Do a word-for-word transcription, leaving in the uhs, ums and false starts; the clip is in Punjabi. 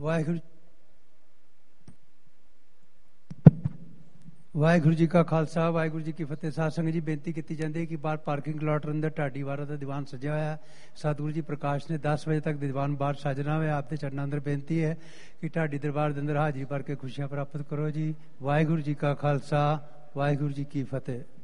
ਵਾਹਿਗੁਰੂ ਵਾਹਿਗੁਰੂ ਜੀ ਕਾ ਖਾਲਸਾ ਵਾਹਿਗੁਰੂ ਜੀ ਕੀ ਫਤਿਹ। ਸਾਧ ਸੰਗਤ ਜੀ, ਬੇਨਤੀ ਕੀਤੀ ਜਾਂਦੀ ਹੈ ਕਿ ਬਾਹਰ ਪਾਰਕਿੰਗ ਲਾਟ ਅੰਦਰ ਢਾਡੀ ਵਾਰਾ ਦਾ ਦੀਵਾਨ ਸਜਿਆ ਹੋਇਆ। ਸਤਿਗੁਰੂ ਜੀ ਪ੍ਰਕਾਸ਼ ਨੇ ਦਸ ਵਜੇ ਤੱਕ ਦੀਵਾਨ ਬਾਹਰ ਸਜਣਾ ਹੋਇਆ। ਆਪ ਦੇ ਚਰਨਾਂ ਅੰਦਰ ਬੇਨਤੀ ਹੈ ਕਿ ਢਾਡੀ ਦਰਬਾਰ ਦੇ ਅੰਦਰ ਹਾਜ਼ਰੀ ਭਰ ਕੇ ਖੁਸ਼ੀਆਂ ਪ੍ਰਾਪਤ ਕਰੋ ਜੀ। ਵਾਹਿਗੁਰੂ ਜੀ ਕਾ ਖਾਲਸਾ ਵਾਹਿਗੁਰੂ ਜੀ ਕੀ ਫਤਿਹ।